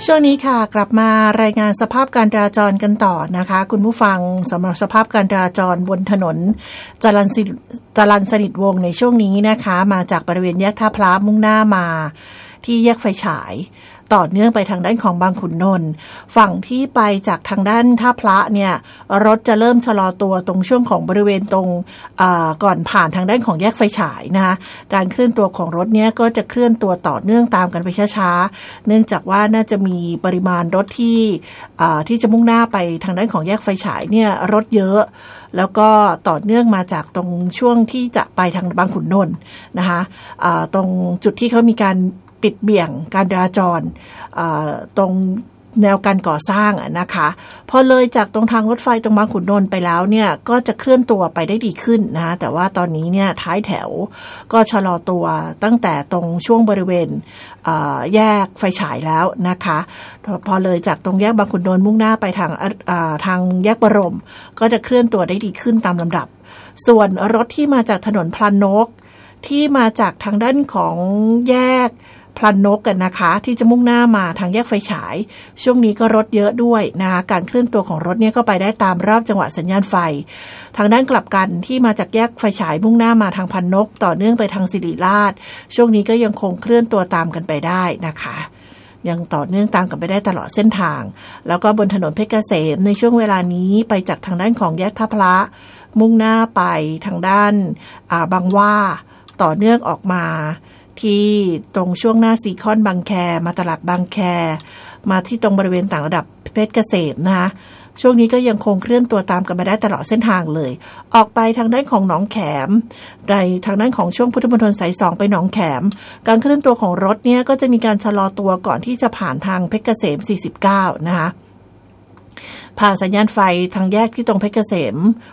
ช่วงนี้ค่ะกลับมารายงานสภาพการจราจรกันต่อนะคะคุณผู้ฟังสำหรับสภาพการจราจรบนถนนจรัญสนิทวงศ์ในช่วงนี้นะคะมาจากบริเวณแยกท่าพระมุ่งหน้ามาที่แยกไฟฉายต่อเนื่องไปทางด้านของบางขุนนนท์ฝั่งที่ไปจากทางด้านท่าพระเนี่ยรถจะเริ่มชะลอตัวตรงช่วงของบริเวณตรงก่อนผ่านทางด้านของแยกไฟฉายนะคะการเคลื่อนตัวของรถเนี่ยก็จะเคลื่อนตัวต่อเนื่องตามกันไปช้าๆเนื่องจากว่าน่าจะมีปริมาณรถที่จะมุ่งหน้าไปทางด้านของแยกไฟฉายเนี่ยรถเยอะแล้วก็ต่อเนื่องมาจากตรงช่วงที่จะไปทางบางขุนนนท์นะคะตรงจุดที่เขามีการปิดเบี่ยงการจราจรตรงแนวการก่อสร้างนะคะพอเลยจากตรงทางรถไฟตรงบางขุนนนท์ไปแล้วเนี่ยก็จะเคลื่อนตัวไปได้ดีขึ้นนะแต่ว่าตอนนี้เนี่ยท้ายแถวก็ชะลอตัวตั้งแต่ตรงช่วงบริเวณแยกไฟฉายแล้วนะคะพอเลยจากตรงแยกบางขุนนนท์มุ่งหน้าไปทางแยกบรมก็จะเคลื่อนตัวได้ดีขึ้นตามลำดับส่วนรถที่มาจากถนนพลันนกที่มาจากทางด้านของแยกพลันนกกันนะคะที่จะมุ่งหน้ามาทางแยกไฟฉายช่วงนี้ก็รถเยอะด้วยนะคะการเคลื่อนตัวของรถเนี่ยก็ไปได้ตามรอบจังหวะสัญญาณไฟทางด้านกลับกันที่มาจากแยกไฟฉายมุ่งหน้ามาทางพลันนกต่อเนื่องไปทางศิริราชช่วงนี้ก็ยังคงเคลื่อนตัวตามกันไปได้นะคะยังต่อเนื่องตามกันไปได้ตลอดเส้นทางแล้วก็บนถนนเพชรเกษมในช่วงเวลานี้ไปจากทางด้านของแยกท่าพระมุ่งหน้าไปทางด้านบางหว่าต่อเนื่องออกมาที่ตรงช่วงหน้าซีคอนบางแคมาตลาดบางแคมาที่ตรงบริเวณต่างระดับเพชรเกษมนะคะช่วงนี้ก็ยังคงเคลื่อนตัวตามกันไปได้ตลอดเส้นทางเลยออกไปทางด้านของหนองแขมในทางด้านของช่วงพุทธมณฑลสาย2ไปหนองแขมการเคลื่อนตัวของรถเนี่ยก็จะมีการชะลอตัวก่อนที่จะผ่านทางเพชรเกษม49นะคะผ่านสัญญาณไฟทางแยกที่ตรงเพชรเกษม